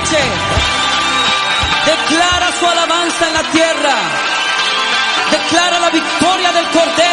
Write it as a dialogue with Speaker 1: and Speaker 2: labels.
Speaker 1: noche. Declara su alabanza en la tierra. Declara la victoria del Cordero.